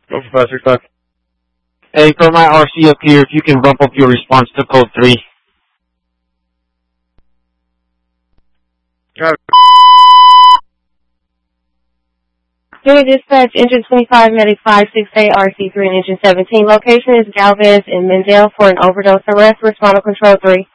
Professor Tuck. Hey, for my RC up here, if you can bump up your response to code 3. Unit dispatch, engine 25, medic 568, RC3 and engine 17. Location is Galvez and Mendel for an overdose arrest. Respond to control 3.